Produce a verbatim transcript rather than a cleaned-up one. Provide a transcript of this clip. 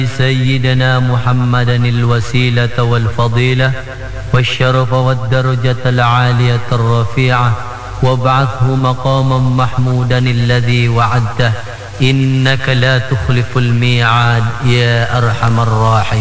سيدنا محمدا الوسيلة والفضيلة والشرف والدرجة العالية الرفيعة وابعثه مقاما محمودا الذي وعدته إنك لا تخلف الميعاد يا أرحم الراحمين.